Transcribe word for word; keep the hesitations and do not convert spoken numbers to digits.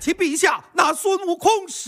启陛下，那孙悟空是。